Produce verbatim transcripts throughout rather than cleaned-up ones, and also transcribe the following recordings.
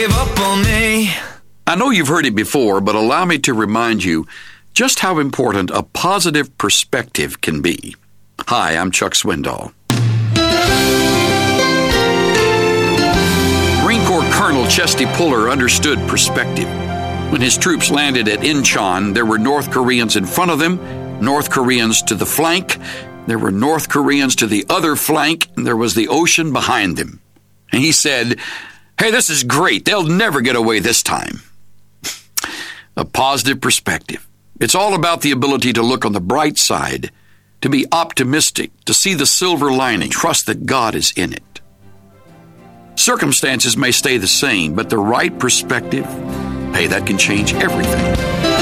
Give up on me. I know you've heard it before, but allow me to remind you just how important a positive perspective can be. Hi, I'm Chuck Swindoll. Marine Corps Colonel Chesty Puller understood perspective. When his troops landed at Incheon, there were North Koreans in front of them, North Koreans to the flank, there were North Koreans to the other flank, and there was the ocean behind them. And he said, "Hey, this is great. They'll never get away this time." A positive perspective. It's all about the ability to look on the bright side, to be optimistic, to see the silver lining, trust that God is in it. Circumstances may stay the same, but the right perspective, hey, that can change everything.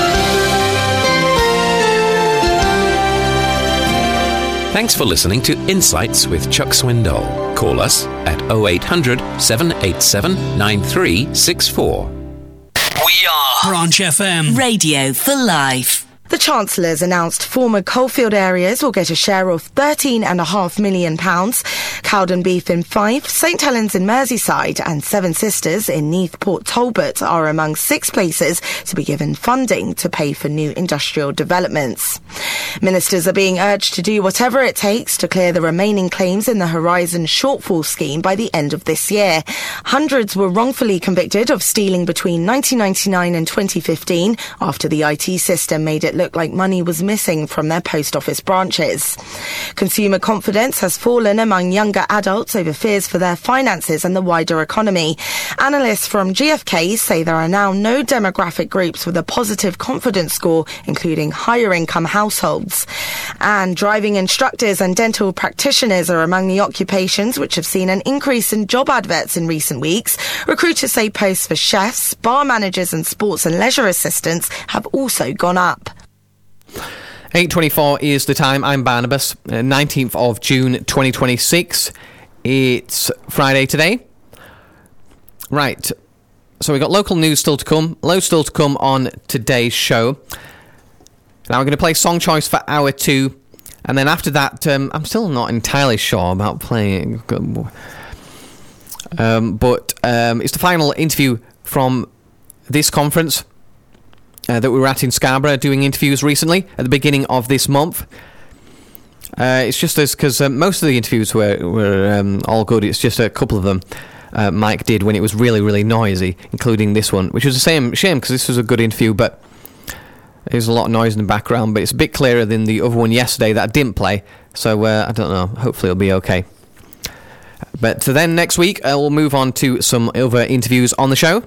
Thanks for listening to Insights with Chuck Swindoll. Call us at oh eight hundred, seven eight seven, nine three six four. We are Branch F M. Radio for life. The Chancellor's announced former coalfield areas will get a share of thirteen point five million pounds. Cowden Beef in Fife, St Helens in Merseyside and Seven Sisters in Neath Port Talbot are among six places to be given funding to pay for new industrial developments. Ministers are being urged to do whatever it takes to clear the remaining claims in the Horizon shortfall scheme by the end of this year. Hundreds were wrongfully convicted of stealing between nineteen ninety-nine and twenty fifteen after the I T system made it looked like money was missing from their post office branches. Consumer confidence has fallen among younger adults over fears for their finances and the wider economy. Analysts from G F K say there are now no demographic groups with a positive confidence score, including higher income households. And driving instructors and dental practitioners are among the occupations which have seen an increase in job adverts in recent weeks. Recruiters say posts for chefs, bar managers and sports and leisure assistants have also gone up. eight twenty-four is the time. I'm Barnabas. Uh, nineteenth of June twenty twenty-six. It's Friday today. Right. So we've got local news still to come. Loads still to come on today's show. Now we're going to play Song Choice for hour two. And then after that, um, I'm still not entirely sure about playing. Um, but um, it's the final interview from this conference. Uh, that we were at in Scarborough doing interviews recently at the beginning of this month. Uh, it's just as because uh, most of the interviews were, were um, all good. It's just a couple of them uh, Mike did when it was really, really noisy, including this one, which was the same shame because this was a good interview, but there's a lot of noise in the background. But it's a bit clearer than the other one yesterday that I didn't play. So uh, I don't know. Hopefully it'll be okay. But so then next week uh, we'll move on to some other interviews on the show.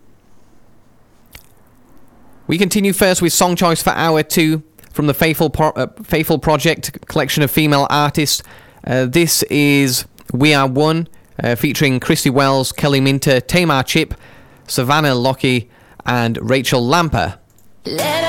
We continue first with Song Choice for hour two from the Faithful Pro- uh, Faithful Project collection of female artists. Uh, this is We Are One, uh, featuring Christy Wells, Kelly Minter, Tamar Chip, Savannah Lockie, and Rachel Lamper. Let